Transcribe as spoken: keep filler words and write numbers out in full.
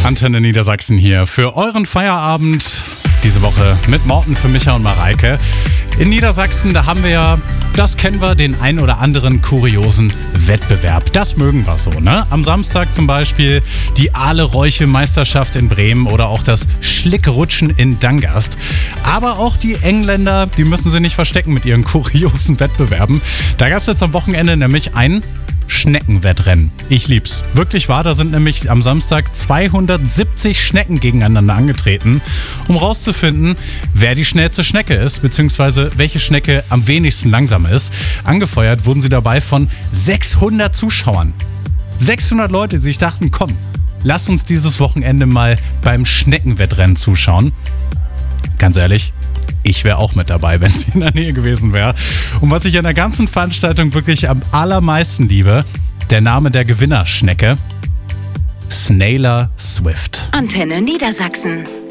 Antenne Niedersachsen hier für euren Feierabend. Diese Woche mit Morten für Micha und Mareike. In Niedersachsen, da haben wir ja, das kennen wir, den ein oder anderen kuriosen Wettbewerb. Das mögen wir so, ne? Am Samstag zum Beispiel die Aale-Räuche-Meisterschaft in Bremen oder auch das Schlickrutschen in Dangast. Aber auch die Engländer, die müssen sie nicht verstecken mit ihren kuriosen Wettbewerben. Da gab es jetzt am Wochenende nämlich ein Schneckenwettrennen. Ich lieb's. Wirklich wahr, da sind nämlich am Samstag zweihundertsiebzig Schnecken gegeneinander angetreten, um rauszufinden, wer die schnellste Schnecke ist, beziehungsweise welche Schnecke am wenigsten langsam ist. Angefeuert wurden sie dabei von sechshundert Zuschauern. sechshundert Leute, die sich dachten, komm, lass uns dieses Wochenende mal beim Schneckenwettrennen zuschauen. Ganz ehrlich, ich wäre auch mit dabei, wenn sie in der Nähe gewesen wäre. Und was ich an der ganzen Veranstaltung wirklich am allermeisten liebe, der Name der Gewinnerschnecke: Snailer Swift. Antenne Niedersachsen.